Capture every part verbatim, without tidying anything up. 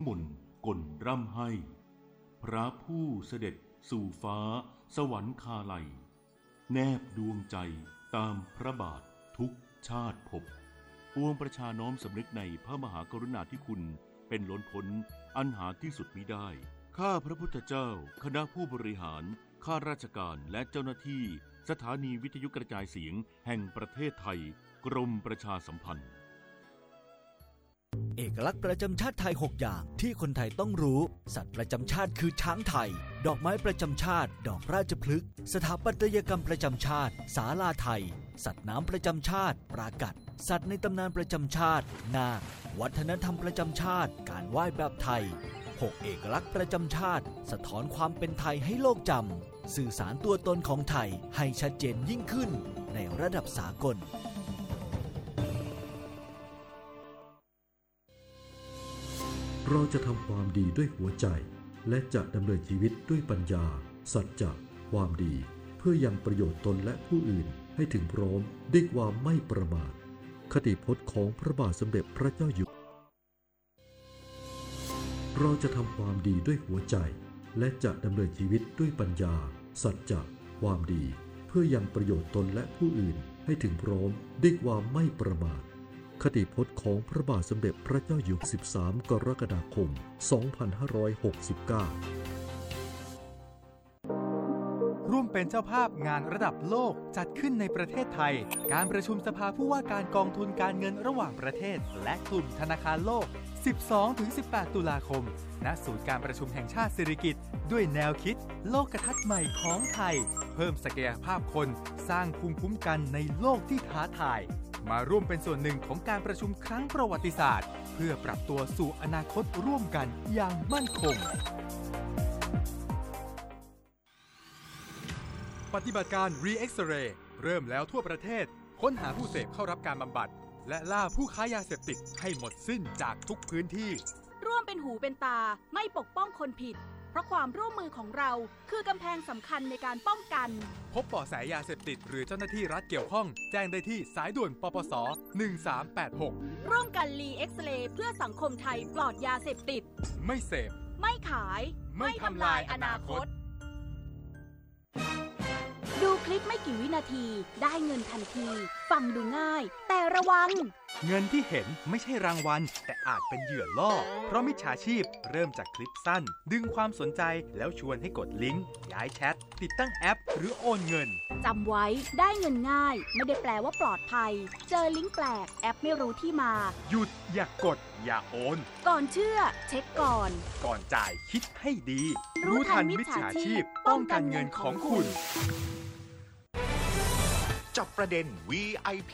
มนต์กลร่ำให้พระผู้เสด็จสู่ฟ้าสวรรคาลัยแนบดวงใจตามพระบาททุกชาติภพปวงประชาน้อมสำนึกในพระมหากรุณาธิคุณเป็นล้นพ้นอันหาที่สุดมิได้ข้าพระพุทธเจ้าคณะผู้บริหารข้าราชการและเจ้าหน้าที่สถานีวิทยุกระจายเสียงแห่งประเทศไทยกรมประชาสัมพันธ์เอกลักษณ์ประจำชาติไทยหกอย่างที่คนไทยต้องรู้สัตว์ประจำชาติคือช้างไทยดอกไม้ประจำชาติดอกราชพฤกษ์สถาปัตยกรรมประจำชาติศาลาไทยสัตว์น้ำประจำชาติปรากัดสัตว์ในตำนานประจำชาตินาควัฒนธรรมประจำชาติการไหว้แบบไทยหกเอกลักษณ์ประจำชาติสะท้อนความเป็นไทยให้โลกจำสื่อสารตัวตนของไทยให้ชัดเจนยิ่งขึ้นในระดับสากลเราจะทำความดีด้วยหัวใจและจะดำเนินชีวิตด้วยปัญญาสัจจะความดีเพื่อยังประโยชน์ตนและผู้อื่นให้ถึงพร้อมด้วยความไม่ประมาทคติพจน์ของพระบาทสมเด็จพระเจ้าอยู่หัวเราจะทำความดีด้วยหัวใจและจะดำเนินชีวิตด้วยปัญญาสัจจะความดีเพื่อยังประโยชน์ตนและผู้อื่นให้ถึงพร้อมด้วยความไม่ประมาทคติพจน์ของพระบาทสมเด็จพระเจ้าอยู่หัวสิบสามกรกฎาคมสองพันห้าร้อยหกสิบเก้าร่วมเป็นเจ้าภาพงานระดับโลกจัดขึ้นในประเทศไทยการประชุมสภาผู้ว่าการกองทุนการเงินระหว่างประเทศและกลุ่มธนาคารโลก สิบสองถึงสิบแปด ตุลาคมณศูนย์การประชุมแห่งชาติสิริกิติ์ด้วยแนวคิดโลกทัศน์ใหม่ของไทยเพิ่มศักยภาพคนสร้างภูมิคุ้มกันในโลกที่ท้าทายมาร่วมเป็นส่วนหนึ่งของการประชุมครั้งประวัติศาสตร์เพื่อปรับตัวสู่อนาคตร่วมกันอย่างมั่นคงปฏิบัติการ Re-X-Ray เริ่มแล้วทั่วประเทศค้นหาผู้เสพเข้ารับการบำบัดและล่าผู้ค้ายาเสพติดให้หมดสิ้นจากทุกพื้นที่ร่วมเป็นหูเป็นตาไม่ปกป้องคนผิดเพราะความร่วมมือของเราคือกำแพงสำคัญในการป้องกันพบเบาะแสยาเสพติดหรือเจ้าหน้าที่รัฐเกี่ยวข้องแจ้งได้ที่สายด่วนปปสหนึ่งสามแปดหกร่วมกัน Re-X-Ray เพื่อสังคมไทยปลอดยาเสพติดไม่เสพไม่ขายไม่ทำลายอนาคตดูคลิปไม่กี่วินาทีได้เงินทันทีฟังดูง่ายแต่ระวังเงินที่เห็นไม่ใช่รางวัลแต่อาจเป็นเหยื่อล่อเพราะมิจฉาชีพเริ่มจากคลิปสั้นดึงความสนใจแล้วชวนให้กดลิงก์ย้ายแชทติดตั้งแอปหรือโอนเงินจำไว้ได้เงินง่ายไม่ได้แปลว่าปลอดภัยเจอลิงก์แปลกแอปไม่รู้ที่มาหยุดอย่ากดอย่าโอนก่อนเชื่อเช็คก่อนก่อนจ่ายคิดให้ดีรู้ทันมิจฉาชีพป้องกันเงินของคุณจับประเด็น วี ไอ พี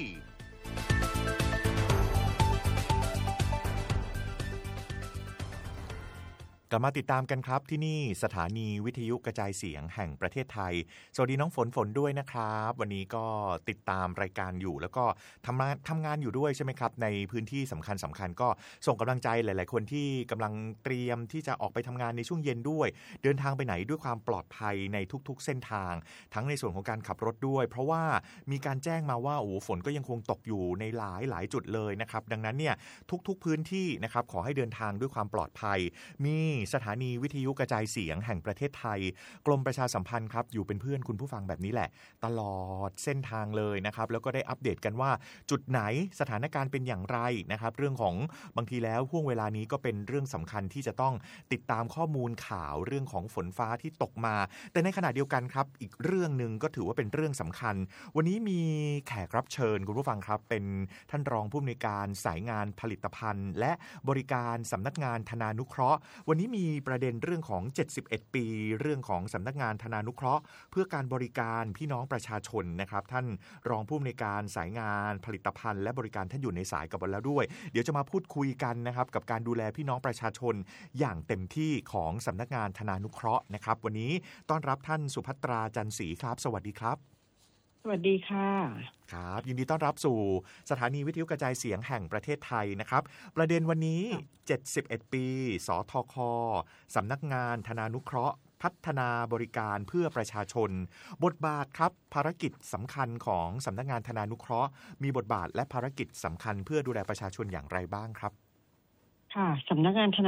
กลับมาติดตามกันครับที่นี่สถานีวิทยุกระจายเสียงแห่งประเทศไทยสวัสดีน้องฝนฝนด้วยนะครับวันนี้ก็ติดตามรายการอยู่แล้วก็ทำงานทำงานอยู่ด้วยใช่ไหมครับในพื้นที่สำคัญสำคัญก็ส่งกำลังใจหลายๆคนที่กำลังเตรียมที่จะออกไปทำงานในช่วงเย็นด้วยเดินทางไปไหนด้วยความปลอดภัยในทุกๆเส้นทางทั้งในส่วนของการขับรถด้วยเพราะว่ามีการแจ้งมาว่าโอ้ฝนก็ยังคงตกอยู่ในหลายหลายจุดเลยนะครับดังนั้นเนี่ยทุกๆพื้นที่นะครับขอให้เดินทางด้วยความปลอดภัยมีสถานีวิทยุกระจายเสียงแห่งประเทศไทยกรมประชาสัมพันธ์ครับอยู่เป็นเพื่อนคุณผู้ฟังแบบนี้แหละตลอดเส้นทางเลยนะครับแล้วก็ได้อัปเดตกันว่าจุดไหนสถานการณ์เป็นอย่างไรนะครับเรื่องของบางทีแล้วห่วงเวลานี้ก็เป็นเรื่องสำคัญที่จะต้องติดตามข้อมูลข่าวเรื่องของฝนฟ้าที่ตกมาแต่ในขณะเดียวกันครับอีกเรื่องนึงก็ถือว่าเป็นเรื่องสำคัญวันนี้มีแขกรับเชิญคุณผู้ฟังครับเป็นท่านรองผู้อำนวยการสายงานผลิตภัณฑ์และบริการสำนักงานธนานุเคราะห์วันนี้มีประเด็นเรื่องของเจ็ดสิบเอ็ดปีเรื่องของสำนักงานธนานุเคราะห์เพื่อการบริการพี่น้องประชาชนนะครับท่านรองผู้อำนวยการสายงานผลิตภัณฑ์และบริการท่านอยู่ในสายกับเราแล้วด้วยเดี๋ยวจะมาพูดคุยกันนะครับกับการดูแลพี่น้องประชาชนอย่างเต็มที่ของสำนักงานธนานุเคราะห์นะครับวันนี้ต้อนรับท่านสุภัตราจันทร์ศรีครับสวัสดีครับสวัสดีค่ะครับยินดีต้อนรับสู่สถานีวิทยุกระจายเสียงแห่งประเทศไทยนะครับประเด็นวันนี้เจ็ดสิบเอ็ดปีสทค.สำนักงานธนานุเคราะห์พัฒนาบริการเพื่อประชาชนบทบาทครับภารกิจสำคัญของสำนักงานธนานุเคราะห์มีบทบาทและภารกิจสำคัญเพื่อดูแลประชาชนอย่างไรบ้างครับค่ะสำนักงานธนา